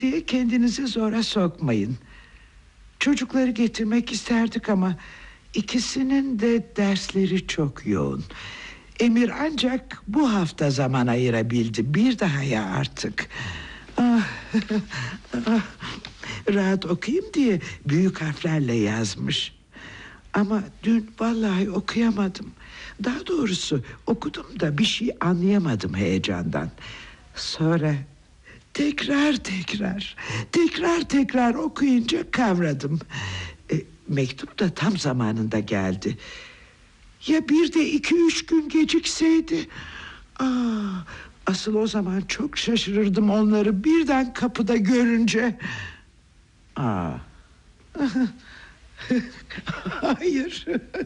diye kendinizi zora sokmayın. Çocukları getirmek isterdik ama ikisinin de dersleri çok yoğun. Emir ancak bu hafta zaman ayırabildi. Bir daha ya artık. Ah, ah, rahat okuyayım diye büyük harflerle yazmış. Ama dün vallahi okuyamadım. Daha doğrusu okudum da bir şey anlayamadım heyecandan. Sonra tekrar okuyunca kavradım. Mektup da tam zamanında geldi. Ya bir de 2-3 gün gecikseydi. Asıl o zaman çok şaşırırdım onları birden kapıda görünce. Hayır.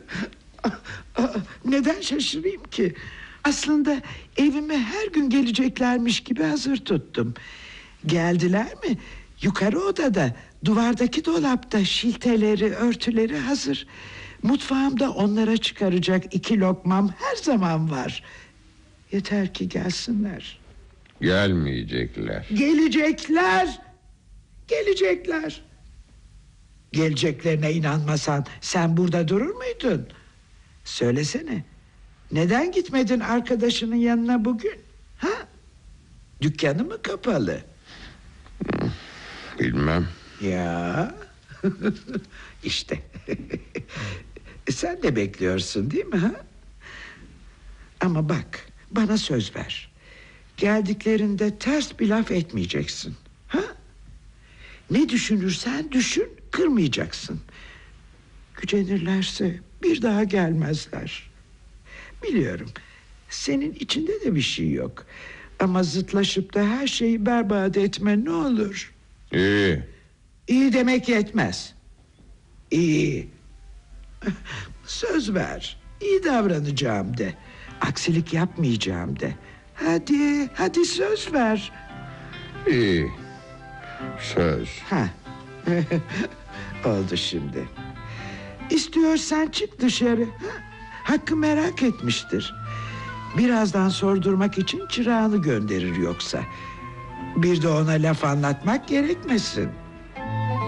Neden şaşırayım ki? Aslında evime her gün geleceklermiş gibi hazır tuttum. Geldiler mi? Yukarı odada, duvardaki dolapta şilteleri, örtüleri hazır. Mutfağımda onlara çıkaracak 2 lokmam her zaman var. Yeter ki gelsinler. Gelmeyecekler. Gelecekler. Geleceklerine inanmasan sen burada durur muydun? Söylesene. Neden gitmedin arkadaşının yanına bugün? Ha? Dükkanı mı kapalı? Bilmem. Ya. İşte. Sen de bekliyorsun değil mi ha? Ama bak, bana söz ver. Geldiklerinde ters bir laf etmeyeceksin. Ha? Ne düşünürsen düşün, kırmayacaksın. Gücenirlerse bir daha gelmezler. Biliyorum, senin içinde de bir şey yok. Ama zıtlaşıp da her şeyi berbat etme ne olur. İyi. İyi demek yetmez. İyi. Söz ver. İyi davranacağım de. Aksilik yapmayacağım de. Hadi söz ver. İyi. Söz. Oldu şimdi. İstiyorsan çık dışarı. Ha? Hakkı merak etmiştir. Birazdan sordurmak için çırağını gönderir yoksa. Bir de ona laf anlatmak gerekmesin.